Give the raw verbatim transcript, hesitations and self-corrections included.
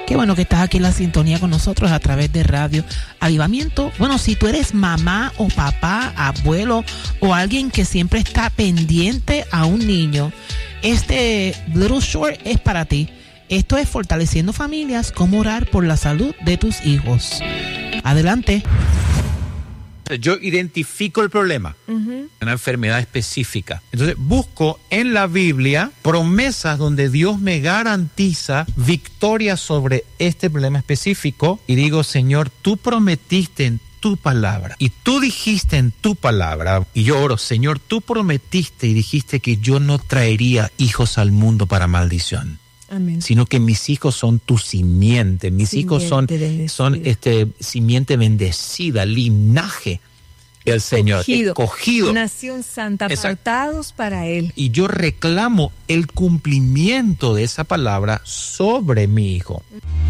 Qué bueno que estás aquí en la sintonía con nosotros a través de Radio Avivamiento. Bueno, si tú eres mamá o papá, abuelo o alguien que siempre está pendiente a un niño, este Little Short es para ti. Esto es Fortaleciendo Familias, cómo orar por la salud de tus hijos. Adelante. Yo identifico el problema, uh-huh. una enfermedad específica. Entonces busco en la Biblia promesas donde Dios me garantiza victoria sobre este problema específico y digo, Señor, tú prometiste en tu palabra y tú dijiste en tu palabra, y yo oro, Señor, tú prometiste y dijiste que yo no traería hijos al mundo para maldición. Amén. Sino que mis hijos son tu simiente, mis simiente hijos son, son este, simiente bendecida, linaje del Señor, escogido, escogido. Nación santa, apartados para Él. Y yo reclamo el cumplimiento de esa palabra sobre mi hijo.